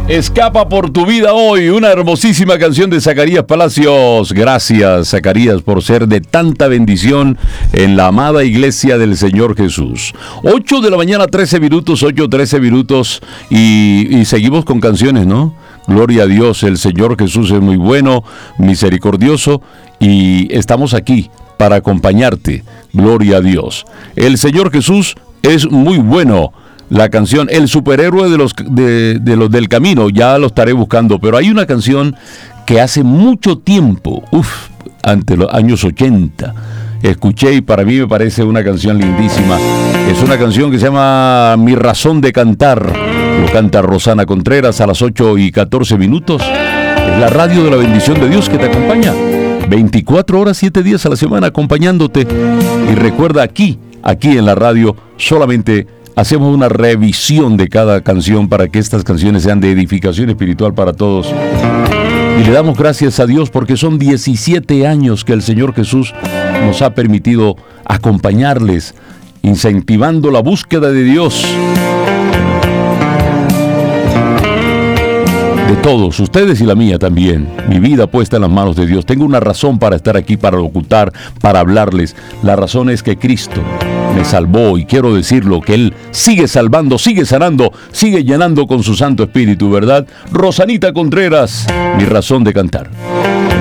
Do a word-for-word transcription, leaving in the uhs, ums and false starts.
Escapa por tu vida hoy, una hermosísima canción de Zacarías Palacios. Gracias, Zacarías, por ser de tanta bendición en la amada iglesia del Señor Jesús. ocho de la mañana, trece minutos, ocho, trece minutos, y, y seguimos con canciones, ¿no? Gloria a Dios, el Señor Jesús es muy bueno, misericordioso, y estamos aquí para acompañarte. Gloria a Dios. El Señor Jesús es muy bueno. La canción El superhéroe de los, de, de los del camino, ya lo estaré buscando, pero hay una canción que hace mucho tiempo, uff, ante los años ochenta, escuché y para mí me parece una canción lindísima. Es una canción que se llama Mi razón de cantar. Lo canta Rosana Contreras a las ocho y catorce minutos. Es la radio de la bendición de Dios que te acompaña. veinticuatro horas, siete días a la semana acompañándote. Y recuerda, aquí, aquí en la radio, solamente hacemos una revisión de cada canción para que estas canciones sean de edificación espiritual para todos. Y le damos gracias a Dios porque son diecisiete años que el Señor Jesús nos ha permitido acompañarles, incentivando la búsqueda de Dios. De todos, ustedes y la mía también. Mi vida puesta en las manos de Dios. Tengo una razón para estar aquí, para locutar, para hablarles. La razón es que Cristo me salvó y quiero decirlo, que Él sigue salvando, sigue sanando, sigue llenando con su Santo Espíritu, ¿verdad? Rosanita Contreras, mi razón de cantar.